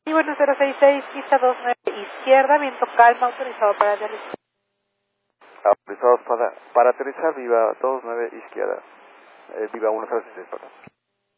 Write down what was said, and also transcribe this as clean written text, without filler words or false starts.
Y bueno, 066, pista 29, izquierda, viento calma, autorizado para aterrizar. Autorizados para aterrizar, viva 29 izquierda, viva 106, perdón.